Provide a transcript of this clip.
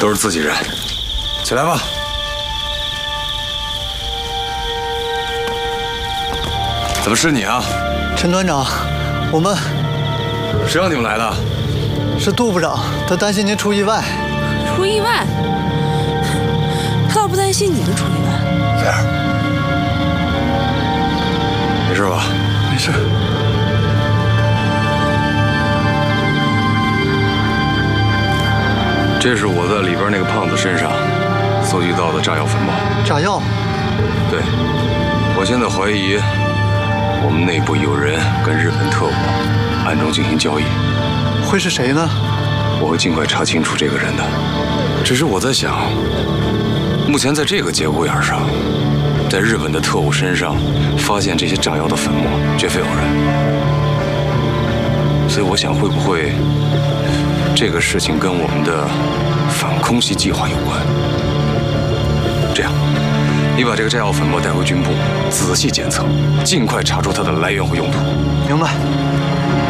都是自己人，起来吧。怎么是你啊？ 陈团长，我们谁让你们来的？ 是杜部长，他担心您出意外。 出意外？他倒不担心你们出意外。 菲儿，没事吧？ 没事。 这是我在里边那个胖子身上搜集到的炸药粉末。 炸药？ 对，我现在怀疑我们内部有人跟日本特务暗中进行交易。 会是谁呢？ 我会尽快查清楚这个人的。只是我在想，目前在这个节骨眼上，在日本的特务身上发现这些炸药的粉末，绝非偶然。所以我想，会不会这个事情跟我们的反空袭计划有关？这样，你把这个炸药粉末带回军部，仔细检测，尽快查出它的来源和用途。 明白。